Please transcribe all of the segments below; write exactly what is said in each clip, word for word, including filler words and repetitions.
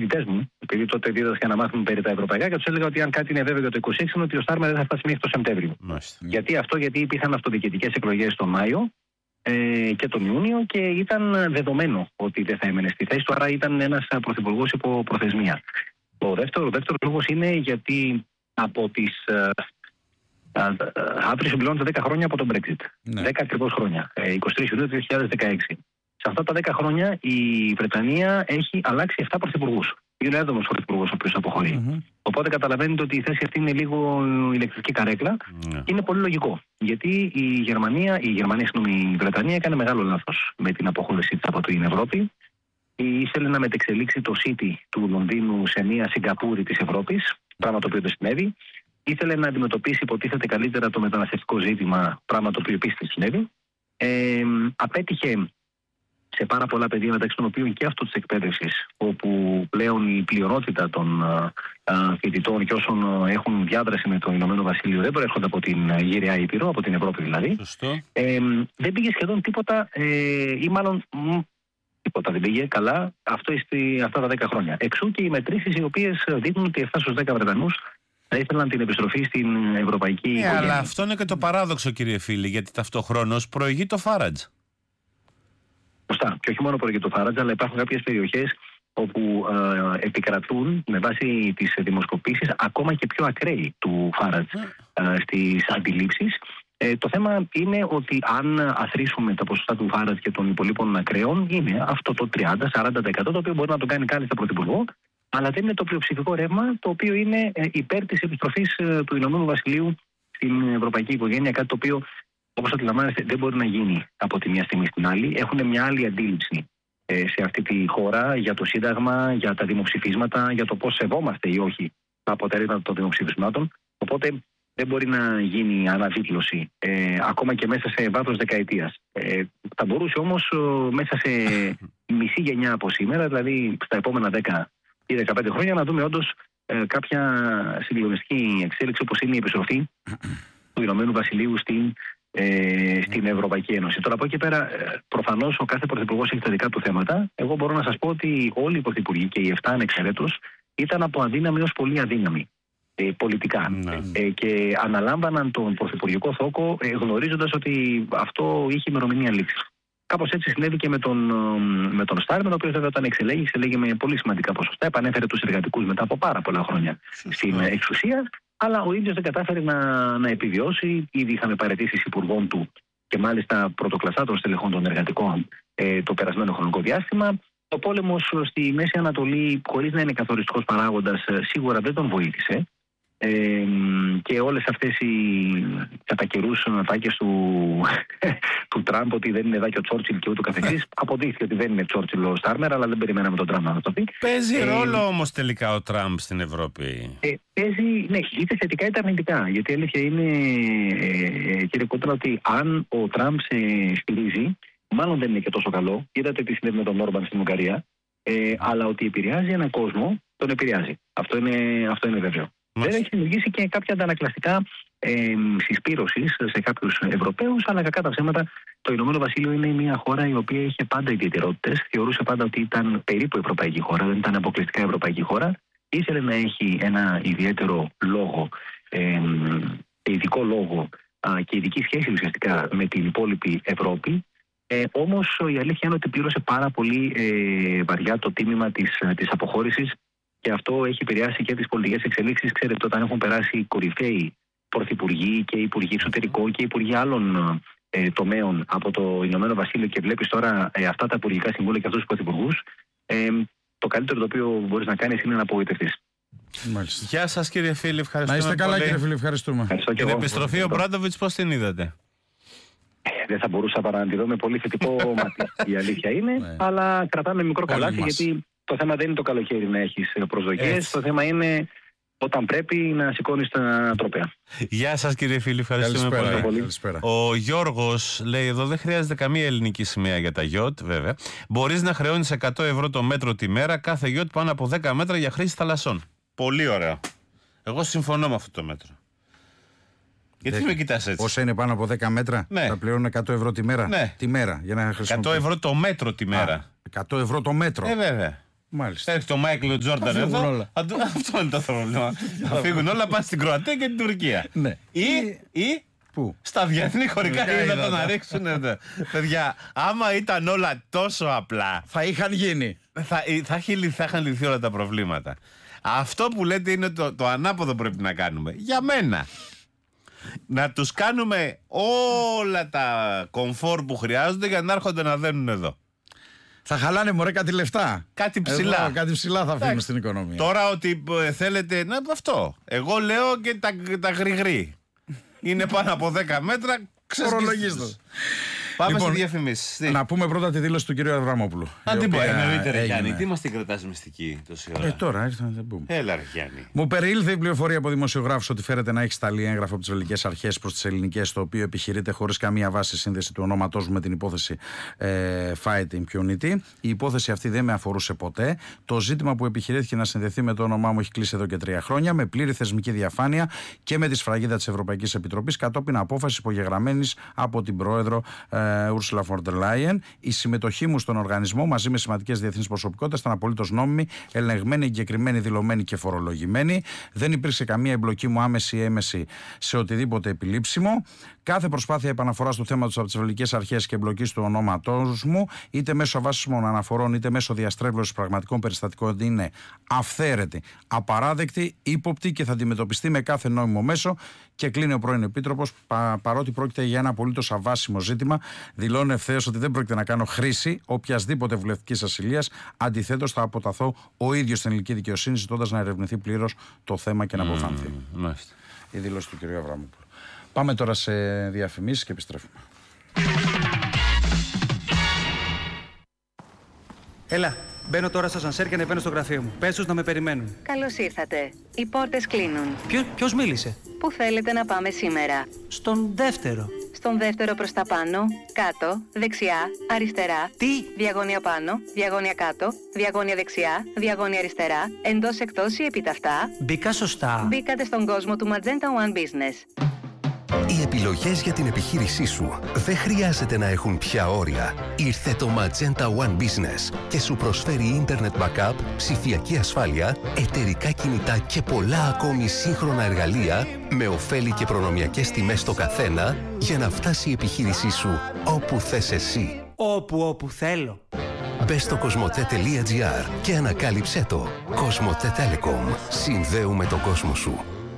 φοιτητές μου, επειδή τότε δίδασκα να μάθουμε περί τα ευρωπαϊκά, και τους έλεγα ότι αν κάτι είναι βέβαιο για το είκοσι έξι είναι ότι ο Στάρμερ δεν θα φτάσει μέχρι το Σεπτέμβριο. Μάλιστα. Γιατί αυτό, γιατί υπήρχαν αυτοδιοικητικές εκλογές τον Μάιο ε, και τον Ιούνιο και ήταν δεδομένο ότι δεν θα έμενε στη θέση του, άρα ήταν ένας πρωθυπουργός υπό προθεσμία. Το δεύτερο, ο δεύτερος λόγος είναι γιατί από τις. Ε, αύριο συμπληρώνονται δέκα χρόνια από τον Brexit. Ναι. δέκα ακριβώς χρόνια. Ε, είκοσι τρεις Ιουνίου του δύο χιλιάδες δεκαέξι. Σε αυτά τα δέκα χρόνια η Βρετανία έχει αλλάξει επτά πρωθυπουργούς. Είναι ο έβδομος πρωθυπουργός ο οποίος αποχωρεί. Mm-hmm. Οπότε καταλαβαίνετε ότι η θέση αυτή είναι λίγο ηλεκτρική καρέκλα. Mm-hmm. Είναι πολύ λογικό. Γιατί η Γερμανία, η Γερμανία, συγγνώμη, η Βρετανία έκανε μεγάλο λάθος με την αποχώρησή της από την Ευρώπη. Ήθελε να μετεξελίξει το City του Λονδίνου σε μια Σιγκαπούρη της Ευρώπης, πράγμα το οποίο δεν συνέβη. Ήθελε να αντιμετωπίσει, υποτίθεται, καλύτερα το μεταναστευτικό ζήτημα, πράγμα το οποίο επίσης συνέβη. Ε, απέτυχε σε πάρα πολλά πεδία, μεταξύ των οποίων και αυτό της εκπαίδευσης, όπου πλέον η πλειονότητα των α, φοιτητών και όσων έχουν διάδραση με το Ηνωμένο Βασίλειο δεν προέρχονται από την γύρια Ήπειρο, από την Ευρώπη δηλαδή. Ε, δεν πήγε σχεδόν τίποτα, ε, ή μάλλον μ, τίποτα δεν πήγε καλά αυτό στη, αυτά τα δέκα χρόνια. Εξού και οι μετρήσεις οι οποίες δείχνουν ότι εφτά στους δέκα Βρετανούς θα ήθελαν την επιστροφή στην ευρωπαϊκή ε, οικογένεια. Αλλά αυτό είναι και το παράδοξο, κύριε φίλε, γιατί ταυτοχρόνως προηγεί το Φάραντζ. Σωστά. Και όχι μόνο προηγεί το Φάραντζ, αλλά υπάρχουν κάποιες περιοχές όπου ε, επικρατούν με βάση τις δημοσκοπήσεις ακόμα και πιο ακραίοι του Φάραντζ ε, στις αντιλήψεις. Ε, το θέμα είναι ότι αν αθροίσουμε τα ποσοστά του Φάραντζ και των υπολείπων ακραίων, είναι αυτό το τριάντα με σαράντα τοις εκατό το οποίο μπορεί να το κάνει κάλλιστα πρωθυπουργό, αλλά δεν είναι το πλειοψηφικό ρεύμα το οποίο είναι ε, υπέρ της επιστροφής ε, του Ηνωμένου Βασιλείου στην ευρωπαϊκή οικογένεια, κάτι το οποίο, όπως αντιλαμβάνεστε, δεν μπορεί να γίνει από τη μια στιγμή στην άλλη. Έχουν μια άλλη αντίληψη ε, σε αυτή τη χώρα για το Σύνταγμα, για τα δημοψηφίσματα, για το πώς σεβόμαστε ή όχι τα αποτελέσματα των δημοψηφισμάτων. Οπότε δεν μπορεί να γίνει αναδίπλωση ε, ακόμα και μέσα σε βάθος δεκαετίας. Ε, θα μπορούσε όμως ε, μέσα σε μισή γενιά από σήμερα, δηλαδή στα επόμενα δέκα ή δεκαπέντε χρόνια, να δούμε όντως ε, κάποια συγκλονιστική εξέλιξη όπως είναι η επιστροφή του Ηνωμένου Βασιλείου στην, ε, στην Ευρωπαϊκή Ένωση. Τώρα από εκεί πέρα, προφανώς ο κάθε πρωθυπουργός έχει τα δικά του θέματα. Εγώ μπορώ να σας πω ότι όλοι οι πρωθυπουργοί και οι εφτά ανεξαιρέτως ήταν από αδύναμοι ως πολύ αδύναμοι ε, πολιτικά. Ναι. Ε, και αναλάμβαναν τον πρωθυπουργικό θόκο ε, γνωρίζοντας ότι αυτό είχε ημερομηνία λήξη. Κάπως έτσι συνέβη και με τον, με τον Στάρμερ, ο οποίος βέβαια όταν εξελέγει, εξελέγει με πολύ σημαντικά ποσοστά. Επανέφερε τους εργατικούς μετά από πάρα πολλά χρόνια στην εξουσία. Αλλά ο ίδιος δεν κατάφερε να, να επιβιώσει. Ήδη είχαμε παραιτήσεις υπουργών του και μάλιστα πρωτοκλασσά των στελεχών των εργατικών ε, το περασμένο χρονικό διάστημα. Ο πόλεμος στη Μέση Ανατολή, χωρίς να είναι καθοριστικός παράγοντας, σίγουρα δεν τον βοήθησε. Ε, και όλες αυτές οι κατά καιρούς ατάκες του, του Τραμπ ότι δεν είναι εδώ και ο Τσόρτσιλ και ούτω καθεξής, αποδείχθηκε ότι δεν είναι Τσόρτσιλ ο Στάρμερ, αλλά δεν περιμέναμε τον Τραμπ να το πει. Παίζει ε, ρόλο όμως τελικά ο Τραμπ στην Ευρώπη. Ε, παίζει, ναι, είτε θετικά είτε αρνητικά. Γιατί η αλήθεια είναι, ε, κύριε Κόντρα, ότι αν ο Τραμπ σε στηρίζει, μάλλον δεν είναι και τόσο καλό. Είδατε τι συνέβη με τον Όρμπαν στην Ουγγαρία, ε, αλλά ότι επηρεάζει έναν κόσμο, τον επηρεάζει. Αυτό είναι, αυτό είναι βέβαιο. Δεν έχει δημιουργήσει και κάποια αντανακλαστικά ε, συσπήρωση σε κάποιους Ευρωπαίους, αλλά κακά τα ψέματα. Το Ηνωμένο Βασίλειο είναι μια χώρα η οποία είχε πάντα ιδιαιτερότητες. Θεωρούσε πάντα ότι ήταν περίπου ευρωπαϊκή χώρα, δεν ήταν αποκλειστικά ευρωπαϊκή χώρα. Ήθελε να έχει ένα ιδιαίτερο λόγο, ε, ειδικό λόγο α, και ειδική σχέση ουσιαστικά με την υπόλοιπη Ευρώπη. Ε, όμως η αλήθεια είναι ότι πλήρωσε πάρα πολύ ε, βαριά το τίμημα της, της αποχώρησης. Και αυτό έχει επηρεάσει και τις πολιτικές εξελίξεις. Ξέρετε, όταν έχουν περάσει κορυφαίοι πρωθυπουργοί και υπουργοί εξωτερικών και υπουργοί άλλων ε, τομέων από το Ηνωμένο Βασίλειο και βλέπεις τώρα ε, αυτά τα υπουργικά συμβούλια και αυτούς τους πρωθυπουργούς, ε, το καλύτερο το οποίο μπορείς να κάνεις είναι να απογοητευτείς. Μάλιστα. Γεια σας, κύριε φίλε, ευχαριστούμε. Να είστε καλά, πολύ. Κύριε φίλε, ευχαριστούμε. Ευχαριστώ και την επιστροφή ο Μπράντοβιτς πώς την είδατε? Ε, δεν θα μπορούσα παρά να τη δω με πολύ θετικό μάτι. Η αλήθεια είναι, ναι. Αλλά κρατάμε μικρό καλάθι γιατί. Το θέμα δεν είναι το καλοκαίρι να έχεις προσδοκίες. Το θέμα είναι όταν πρέπει να σηκώνεις τα τρόπαια. Γεια σας, κύριε φίλε, ευχαριστούμε Καλησπέρα, πολύ. Καλησπέρα. Ο Γιώργος λέει εδώ δεν χρειάζεται καμία ελληνική σημαία για τα γιότ, βέβαια. Μπορείς να χρεώνεις εκατό ευρώ το μέτρο τη μέρα, κάθε γιότ πάνω από δέκα μέτρα για χρήση θαλασσών. Πολύ ωραίο. Εγώ συμφωνώ με αυτό το μέτρο. Γιατί δέκα. Με κοιτάς έτσι? Όσα είναι πάνω από δέκα μέτρα, ναι. Θα πληρώνουν εκατό ευρώ τη μέρα. Ναι. Τη μέρα για να εκατό ευρώ το μέτρο τη μέρα. Α, εκατό ευρώ το μέτρο. Ε, βέβαια. Μάλιστα. Έρχεται ο Μάικλ Τζόρνταν εδώ. Όλα. Αυτό είναι το πρόβλημα. Θα φύγουν όλα, πάνε στην Κροατία και την Τουρκία. Ναι. Ή, ή Πού? στα διεθνή χωρικά ύδατα να ρίξουν. Παιδιά, άμα ήταν όλα τόσο απλά, Θα είχαν γίνει. θα, θα, έχει, θα είχαν λυθεί όλα τα προβλήματα. Αυτό που λέτε είναι το, το ανάποδο πρέπει να κάνουμε. Για μένα. Να τους κάνουμε όλα τα κομφόρ που χρειάζονται για να έρχονται να δένουν εδώ. Θα χαλάνε μωρέ κάτι λεφτά. Κάτι ψηλά. Εδώ, κάτι ψηλά θα αφήνουν στην οικονομία. Τώρα ότι ε, θέλετε. Να, αυτό. Εγώ λέω και τα, τα γρηγρή. Είναι πάνω από δέκα μέτρα. Ορολογίστο. Πάμε Λοιπόν, στη διαφημίση. Να πούμε πρώτα τη δήλωση του κυρίου Αβραμόπουλου. Αν η την πω, οποία εννοείται, ρε έγινε. Γιάννη. Τι μας την κρατάς μυστική τόση ώρα. Ε, τώρα ήρθα να την πούμε. Έλα, ρε Γιάννη. Μου περιήλθε η πληροφορία από δημοσιογράφους ότι φέρεται να έχει σταλεί έγγραφο από τις βελγικές αρχές προς τις ελληνικές, το οποίο επιχειρείται χωρίς καμία βάση σύνδεση του ονόματός μου με την υπόθεση ε, Fight Impunity. Η υπόθεση αυτή δεν με αφορούσε ποτέ. Το ζήτημα που επιχειρήθηκε να συνδεθεί με το όνομά μου έχει κλείσει εδώ και τρία χρόνια, με πλήρη θεσμική διαφάνεια και με τη σφραγίδα της Ευρωπαϊκής Επιτροπής κατόπιν απόφαση υπογεγραμμένης από την πρόεδρο ε, Ursula von der Leyen. Η συμμετοχή μου στον οργανισμό μαζί με σημαντικές διεθνείς προσωπικότητες ήταν απολύτως νόμιμη, ελεγμένη, εγκεκριμένη, δηλωμένη και φορολογημένη. Δεν υπήρξε καμία εμπλοκή μου άμεση ή έμεση σε οτιδήποτε επιλήψιμο. Κάθε προσπάθεια επαναφοράς του θέματος από τις βελγικές αρχές και εμπλοκής του ονόματός μου, είτε μέσω αβάσιμων αναφορών είτε μέσω διαστρέβλωσης πραγματικών περιστατικών, είναι αυθαίρετη, απαράδεκτη, ύποπτη και θα αντιμετωπιστεί με κάθε νόμιμο μέσο. Και κλείνει ο πρώην Επίτροπος, πα, παρότι πρόκειται για ένα απολύτως αβάσιμο ζήτημα, δηλώνω ευθέως ότι δεν πρόκειται να κάνω χρήση οποιασδήποτε βουλευτικής ασυλίας. Αντιθέτως, θα αποταθώ ο ίδιος στην ελληνική δικαιοσύνη, ζητώντας να ερευνηθεί πλήρως το θέμα και να αποφανθεί. Mm, η δήλωση του κ. Αβραμόπουλου. Πάμε τώρα σε διαφημίσεις και επιστρέφουμε. Έλα, μπαίνω τώρα στο σανσέρ και ανεβαίνω στο γραφείο μου. Πες τους να με περιμένουν. Καλώς ήρθατε. Οι πόρτες κλείνουν. Ποιο, ποιος μίλησε? Πού θέλετε να πάμε σήμερα? Στον δεύτερο. Στον δεύτερο προς τα πάνω, κάτω, δεξιά, αριστερά. Τι? Διαγώνια πάνω, διαγώνια κάτω, διαγώνια δεξιά, διαγώνια αριστερά, εντός εκτός ή επιταυτά. Μπήκα σωστά. Μπήκατε στον κόσμο του Magenta One Business. Οι επιλογές για την επιχείρησή σου δεν χρειάζεται να έχουν πια όρια. Ήρθε το Magenta One Business και σου προσφέρει Internet Backup, ψηφιακή ασφάλεια, εταιρικά κινητά και πολλά ακόμη σύγχρονα εργαλεία με ωφέλη και προνομιακές τιμές στο καθένα για να φτάσει η επιχείρησή σου όπου θες εσύ. Όπου όπου θέλω. Μπες στο κοσμοτέ τελεία τζι άρ και ανακάλυψέ το. Κοσμοτέ Telecom. Συνδέουμε τον κόσμο σου.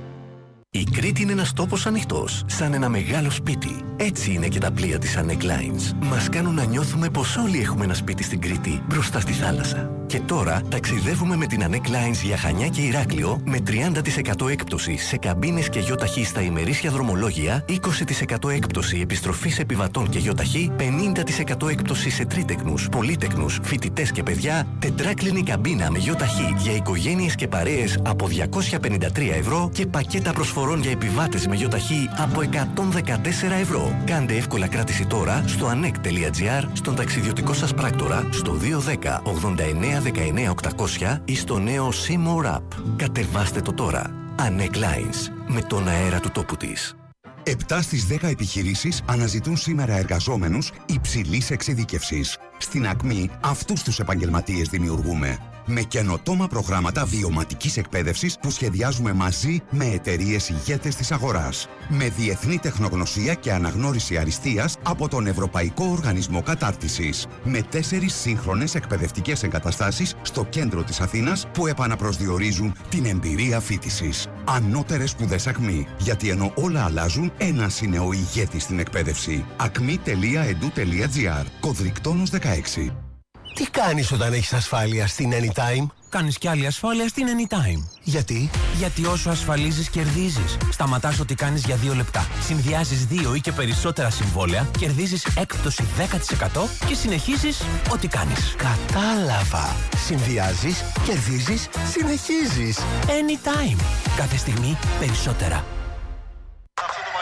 Η Κρήτη είναι ένας τόπος ανοιχτός, σαν ένα μεγάλο σπίτι. Έτσι είναι και τα πλοία της Anek Lines. Μας κάνουν να νιώθουμε πως όλοι έχουμε ένα σπίτι στην Κρήτη, μπροστά στη θάλασσα. Και τώρα ταξιδεύουμε με την Anek Lines για Χανιά και Ηράκλειο με τριάντα τοις εκατό έκπτωση σε καμπίνες και γιοταχή στα ημερήσια δρομολόγια, είκοσι τοις εκατό έκπτωση επιστροφής επιβατών και γιοταχή, πενήντα τοις εκατό έκπτωση σε τρίτεκνους, πολύτεκνους, φοιτητές και παιδιά, τετράκλινη καμπίνα με γιοταχή για οικογένειες και παρέες από διακόσια πενήντα τρία ευρώ και πακέτα προσφορών για επιβάτες με γιοταχή από εκατόν δεκατέσσερα ευρώ. Κάντε εύκολα κράτηση τώρα στο anek τελεία τζι άρ, στον ταξιδιωτικό σας πράκτορα, στο δύο ένα μηδέν ογδόντα εννέα δεκαεννέα οκτακόσια ή στο νέο C-More App. Κατεβάστε το τώρα. Anek Lines, με τον αέρα του τόπου της. επτά στις δέκα επιχειρήσεις αναζητούν σήμερα εργαζόμενους υψηλής εξειδίκευσης. Στην Ακμή αυτούς τους επαγγελματίες δημιουργούμε. Με καινοτόμα προγράμματα βιωματικής εκπαίδευσης που σχεδιάζουμε μαζί με εταιρείες ηγέτες της αγοράς. Με διεθνή τεχνογνωσία και αναγνώριση αριστείας από τον Ευρωπαϊκό Οργανισμό Κατάρτισης. Με τέσσερις σύγχρονες εκπαιδευτικές εγκαταστάσεις στο κέντρο της Αθήνας που επαναπροσδιορίζουν την εμπειρία φοιτησης. Ανώτερες σπουδές Ακμή. Γιατί ενώ όλα αλλάζουν, ένας είναι ο ηγέτης στην εκπαίδευση. ακμή τελεία e d u τελεία g r. Κωδρικτόνος δεκαέξι. Τι κάνεις όταν έχεις ασφάλεια στην Anytime? Κάνεις κι άλλη ασφάλεια στην Anytime. Γιατί? Γιατί όσο ασφαλίζεις, κερδίζεις. Σταματάς ό,τι κάνεις για δύο λεπτά. Συνδυάζεις δύο ή και περισσότερα συμβόλαια, κερδίζεις έκπτωση δέκα τοις εκατό και συνεχίζεις ό,τι κάνεις. Κατάλαβα. Συνδυάζεις, κερδίζεις, συνεχίζεις. Anytime. Κάθε στιγμή περισσότερα. Αυτό το παγκόσμιο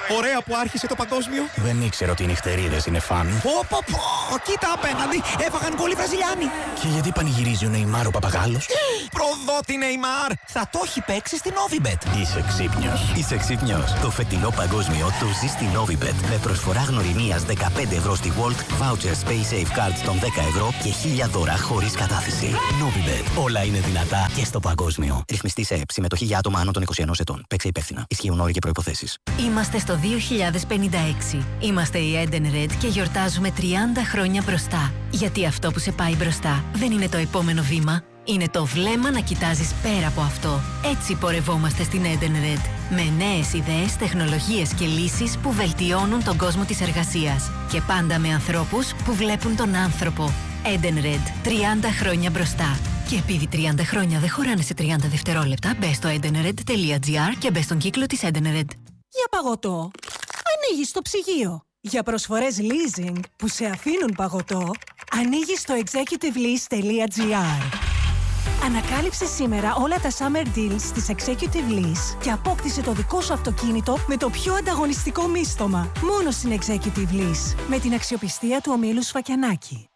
Ωραία που άρχισε το παγκόσμιο. Δεν ήξερα ότι οι νυχτερίδες είναι φαν. Πω πω πω, κοίτα απέναντι, έφαγαν γκολ οι Βραζιλιάνοι. Και γιατί πανηγυρίζει ο Νεϊμάρ ο Παπαγάλος? Προδότη Νεϊμάρ, θα το έχει παίξει στην Novibet. Είσαι ξύπνιος. Είσαι ξύπνιος. Το φετινό παγκόσμιο το ζει στην Novibet. Με προσφορά γνωριμίας δεκαπέντε ευρώ στη World, vouchers Pay Safe Cards των δέκα ευρώ και χίλια δώρα χωρίς κατάθεση. Novibet. Όλα είναι δυνατά και στο παγκόσμιο. Ρυθμιστή σε ΕΠ. Συμμετοχή για άτομα άνω των είκοσι ενός ετών. Παίξε υπεύθυνα. Ισχύουν όροι και προϋποθέσεις. Είμαστε στο δύο χιλιάδες πενήντα έξι. Είμαστε η Edenred και γιορτάζουμε τριάντα χρόνια μπροστά. Γιατί αυτό που σε πάει μπροστά δεν είναι το επόμενο βήμα. Είναι το βλέμμα να κοιτάζεις πέρα από αυτό. Έτσι πορευόμαστε στην Edenred. Με νέες ιδέες, τεχνολογίες και λύσεις που βελτιώνουν τον κόσμο της εργασίας. Και πάντα με ανθρώπους που βλέπουν τον άνθρωπο. Edenred. τριάντα χρόνια μπροστά. Και επειδή τριάντα χρόνια δεν χωράνε σε τριάντα δευτερόλεπτα, μπες στο edenred τελεία gr και μπες στον κύκλο της Edenred. Για παγωτό, ανοίγεις το ψυγείο. Για προσφορές leasing που σε αφήνουν παγωτό, ανοίγεις το executive lease τελεία gr. Ανακάλυψε σήμερα όλα τα summer deals της Executive Lease και απόκτησε το δικό σου αυτοκίνητο με το πιο ανταγωνιστικό μίστομα. Μόνο στην Executive Lease, με την αξιοπιστία του ομίλου Σφακιανάκη.